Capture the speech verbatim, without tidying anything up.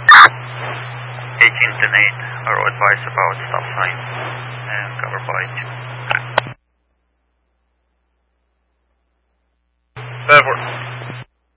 eighteen ten eight, are advised about stop sign and cover by two. Therefore.